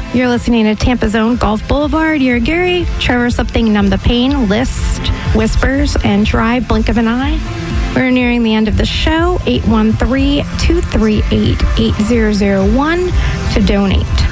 You're listening to Tampa Zone Golf Boulevard. You're Gary, Trevor, Something, Numb the Pain, List, Whispers, and Drive, Blink of an Eye. We're nearing the end of the show. 813-238-8001 to donate.